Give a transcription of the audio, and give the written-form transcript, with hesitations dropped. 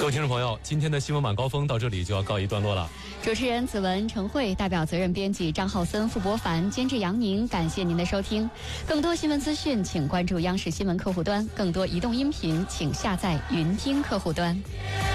各位听众朋友，今天的新闻晚高峰到这里就要告一段落了。 主持人子文、程慧，代表责任编辑张浩森、傅博凡，监制杨宁，感谢您的收听。更多新闻资讯，请关注央视新闻客户端；更多移动音频，请下载云听客户端。